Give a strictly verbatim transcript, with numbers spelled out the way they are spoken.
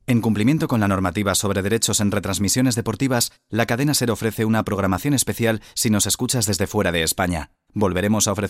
En cumplimiento con la normativa sobre derechos en retransmisiones deportivas, la cadena SER ofrece una programación especial si nos escuchas desde fuera de España. Volveremos a ofrecer